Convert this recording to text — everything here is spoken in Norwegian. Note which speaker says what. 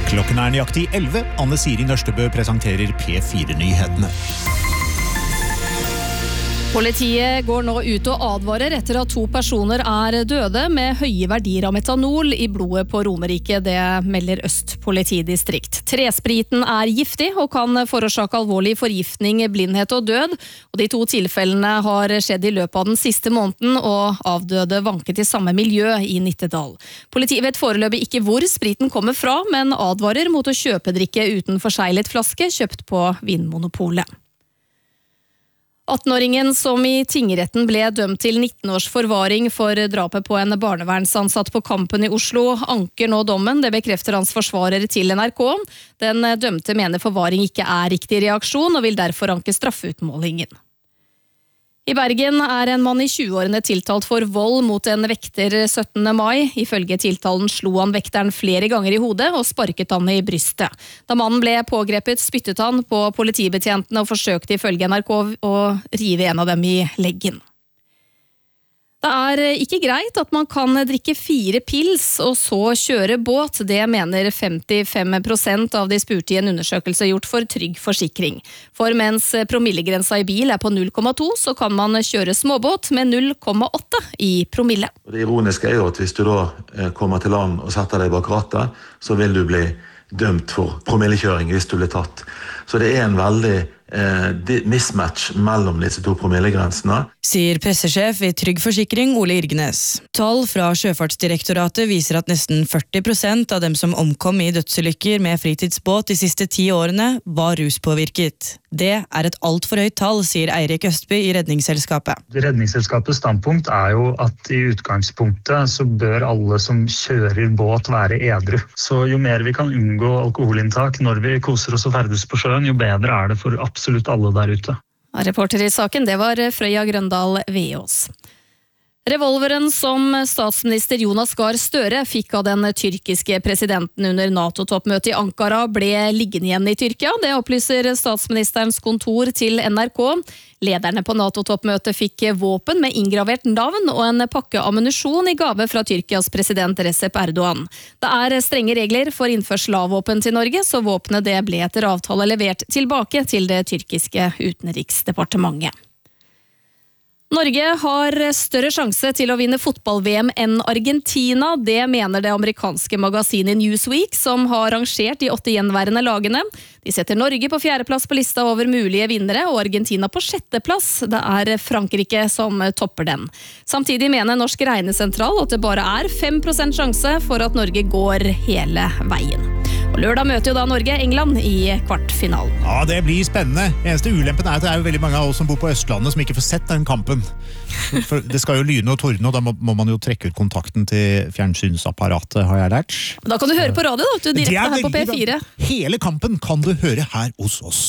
Speaker 1: Klokken nøyaktig 11. Anne Siri Nørstebø presenterer P4-nyhetene.
Speaker 2: Politiet går nå ut og advarer etter at 2 personer døde med høye verdier av metanol i blodet på Romerike, det melder Øst politidistrikt. Trespriten giftig og kan forårsake alvorlig forgiftning, blindhet og død, og de 2 tilfellene har skjedd i løpet av den siste måneden, og avdøde vanket i samme miljø i Nittedal. Politiet vet foreløpig ikke hvor spriten kommer fra, men advarer mot å kjøpe drikke uten forseglet flaske kjøpt på Vinmonopolet. 18-åringen som i tingretten ble dømt til 19 års forvaring for drapet på en barnevernsansatt på Kampen i Oslo, anker nå dommen. Det bekrefter hans forsvarer til NRK. Den dømte mener forvaring ikke riktig reaksjon, og vil derfor anke straffeutmålingen. I Bergen en mann i 20-årene tiltalt for vold mot en vekter 17. mai. Ifølge tiltalen slo han vekteren flere ganger i hodet og sparket han i brystet. Da mannen ble pågrepet, spyttet han på politibetjentene og forsøkte ifølge NRK å rive en av dem i leggen. Det ikke greit at man kan drikke 4 pils og så kjøre båt. Det mener 55% av de spurte i en undersøkelse gjort for Trygg Forsikring. For mens promillegrensa i bil på 0,2, så kan man kjøre småbåt med 0,8 i promille.
Speaker 3: Det ironiske jo at hvis du da kommer til land og setter deg bak rattet, så vil du bli dømt for promillekjøring hvis du blir tatt. Så det en veldig mismatch mellom disse 2 promillegrensene.
Speaker 4: Sier pressesjef i Trygg Forsikring Ole Irgenes. Tall fra Sjøfartsdirektoratet viser at nesten 40% av dem som omkom i dødsulykker med fritidsbåt de siste 10 årene var ruspåvirket. Det et alt for høyt tall, sier Eirik Østby i Redningsselskapet.
Speaker 5: Redningsselskapets standpunkt jo at i utgangspunktet så bør alle som kjører båt være edru. Så jo mer vi kan unngå alkoholinntak når vi koser oss og ferdes på sjøen, jo bedre det for absolutt alle der ute.
Speaker 2: Reporter i saken, det var Frøya Grøndal Veås. Revolveren som statsminister Jonas Gahr Støre fikk av den tyrkiske presidenten under NATO-toppmøtet i Ankara ble liggende igjen i Tyrkia. Det opplyser statsministerens kontor til NRK. Lederne på NATO-toppmøtet fikk våpen med inngravert navn og en pakke ammunisjon i gave fra Tyrkias president Recep Erdogan. Det strenge regler for innførsel av våpen til Norge, så våpenet det ble etter avtale levert tilbake til det tyrkiske utenriksdepartementet. Norge har større sjanse til å vinne fotball-VM enn Argentina. Det mener det amerikanske magasinet Newsweek, som har rangert de 8 gjenværende lagene. De setter Norge på 4. plass på lista over mulige vinnere, og Argentina på 6. plass. Det Frankrike som topper den. Samtidig mener Norsk regnesentral at det bare 5% sjanse for at Norge går hele veien. Og lørdag møter jo da Norge England i kvartfinalen.
Speaker 1: Ja, det blir spennende. Eneste ulempen at det jo veldig mange av oss som bor på Østlandet som ikke får sett den kampen. For det skal jo lyne og tordne, og da må man jo trekke ut kontakten til fjernsynsapparatet, har jeg lært.
Speaker 2: Da kan du høre på radio, da, direkte her på P4.
Speaker 1: Hele kampen kan du høre her hos oss.